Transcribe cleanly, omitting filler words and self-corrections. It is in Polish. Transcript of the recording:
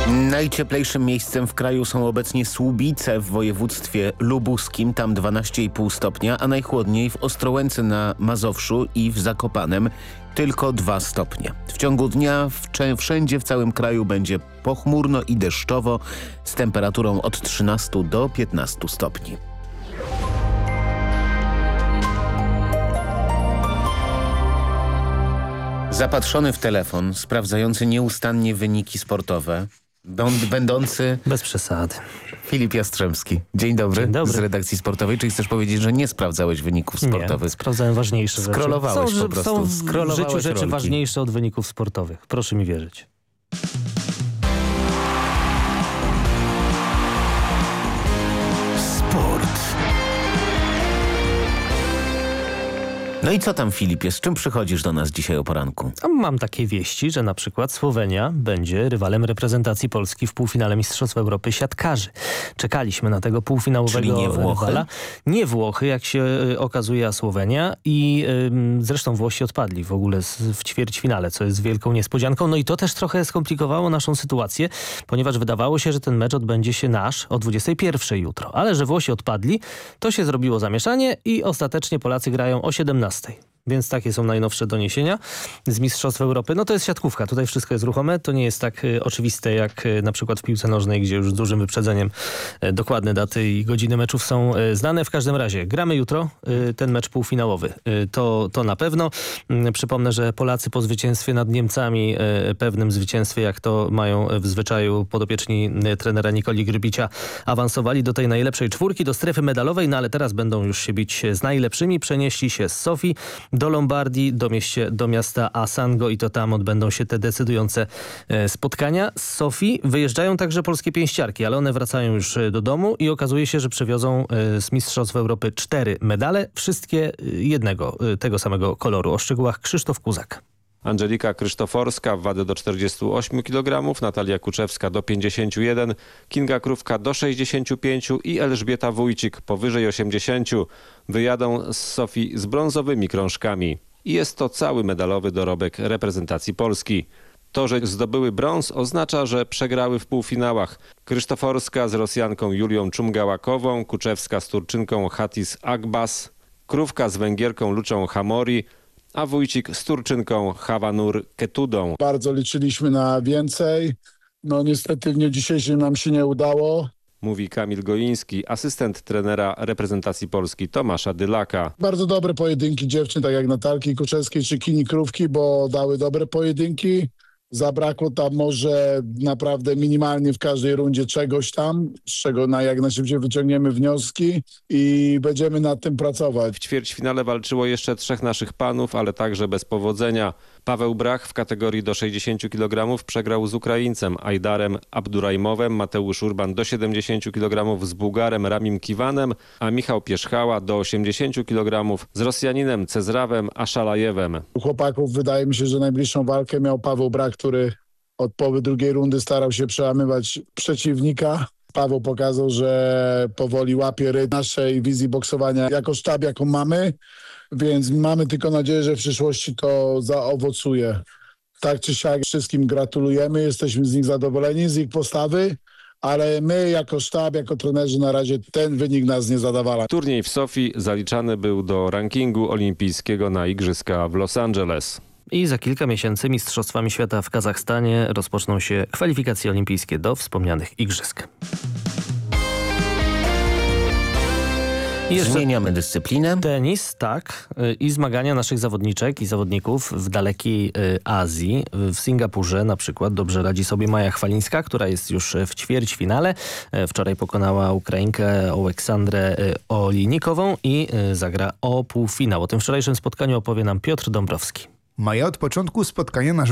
Najcieplejszym miejscem w kraju są obecnie Słubice w województwie lubuskim, tam 12,5 stopnia, a najchłodniej w Ostrołęce na Mazowszu i w Zakopanem tylko 2 stopnie. W ciągu dnia wszędzie w całym kraju będzie pochmurno i deszczowo z temperaturą od 13 do 15 stopni. Zapatrzony w telefon, sprawdzający nieustannie wyniki sportowe, będący... Bez przesady. Filip Jastrzębski. Dzień dobry. Dzień dobry. Z redakcji sportowej. Czy chcesz powiedzieć, że nie sprawdzałeś wyników sportowych? Nie, sprawdzałem ważniejsze rzeczy. Skrolowałeś po prostu. Są w życiu rzeczy rolki. ważniejsze od wyników sportowych. Proszę mi wierzyć. Sport. No i co tam, Filipie? Z czym przychodzisz do nas dzisiaj o poranku? A mam takie wieści, że na przykład Słowenia będzie rywalem reprezentacji Polski w półfinale Mistrzostw Europy siatkarzy. Czekaliśmy na tego półfinałowego Czyli nie Włochy? rywala. Nie Włochy, jak się okazuje, a Słowenia. I zresztą Włosi odpadli w ogóle w ćwierćfinale, co jest wielką niespodzianką. No i to też trochę skomplikowało naszą sytuację, ponieważ wydawało się, że ten mecz odbędzie się nasz o 21:00 jutro. Ale że Włosi odpadli, to się zrobiło zamieszanie i ostatecznie Polacy grają o 17:00. Więc takie są najnowsze doniesienia z Mistrzostw Europy. No to jest siatkówka, tutaj wszystko jest ruchome. To nie jest tak oczywiste jak na przykład w piłce nożnej, gdzie już z dużym wyprzedzeniem dokładne daty i godziny meczów są znane. W każdym razie gramy jutro ten mecz półfinałowy. To na pewno. Przypomnę, że Polacy po zwycięstwie nad Niemcami, pewnym zwycięstwie, jak to mają w zwyczaju podopieczni trenera Nikoli Grbicia, awansowali do tej najlepszej czwórki, do strefy medalowej, no ale teraz będą już się bić z najlepszymi. Przenieśli się z Sofii do Lombardii, do miasta Asango i to tam odbędą się te decydujące spotkania. Z Sofii wyjeżdżają także polskie pięściarki, ale one wracają już do domu i okazuje się, że przywiozą z Mistrzostw Europy 4 medale, wszystkie tego samego koloru. O szczegółach Krzysztof Kuzak. Angelika Krysztoforska w wadę do 48 kg, Natalia Kuczewska do 51, Kinga Krówka do 65 i Elżbieta Wójcik powyżej 80. Wyjadą z Sofii z brązowymi krążkami. I jest to cały medalowy dorobek reprezentacji Polski. To, że zdobyły brąz, oznacza, że przegrały w półfinałach. Krysztoforska z Rosjanką Julią Czumgałakową, Kuczewska z Turczynką Hatis Akbas, Krówka z Węgierką Luczą Hamori, a Wójcik z Turczynką Havanur Ketudą. Bardzo liczyliśmy na więcej. No niestety w dniu dzisiejszym nam się nie udało. Mówi Kamil Goiński, asystent trenera reprezentacji Polski Tomasza Dylaka. Bardzo dobre pojedynki dziewczyn, tak jak Natalki Kuczewskiej czy Kini Krówki, bo dały dobre pojedynki. Zabrakło tam może naprawdę minimalnie w każdej rundzie czegoś tam, z czego jak najszybciej wyciągniemy wnioski i będziemy nad tym pracować. W ćwierćfinale walczyło jeszcze 3 naszych panów, ale także bez powodzenia. Paweł Brach w kategorii do 60 kg przegrał z Ukraińcem Ajdarem Abdurajmowem, Mateusz Urban do 70 kg z Bułgarem Ramim Kiwanem, a Michał Pierzchała do 80 kg z Rosjaninem Cezrawem Aszalajewem. U chłopaków wydaje mi się, że najbliższą walkę miał Paweł Brach, który od połowy drugiej rundy starał się przełamywać przeciwnika. Paweł pokazał, że powoli łapie rytm naszej wizji boksowania jako sztab, jaką mamy, więc mamy tylko nadzieję, że w przyszłości to zaowocuje. Tak czy siak wszystkim gratulujemy, jesteśmy z nich zadowoleni, z ich postawy, ale my jako sztab, jako trenerzy na razie ten wynik nas nie zadawala. Turniej w Sofii zaliczany był do rankingu olimpijskiego na Igrzyska w Los Angeles. I za kilka miesięcy Mistrzostwami Świata w Kazachstanie rozpoczną się kwalifikacje olimpijskie do wspomnianych igrzysk. Zmieniamy dyscyplinę. Tenis, tak. I zmagania naszych zawodniczek i zawodników w dalekiej Azji. W Singapurze na przykład dobrze radzi sobie Maja Chwalińska, która jest już w ćwierćfinale. Wczoraj pokonała Ukrainkę Oleksandrę Olinikową i zagra o półfinał. O tym wczorajszym spotkaniu opowie nam Piotr Dąbrowski. Maja od początku spotkania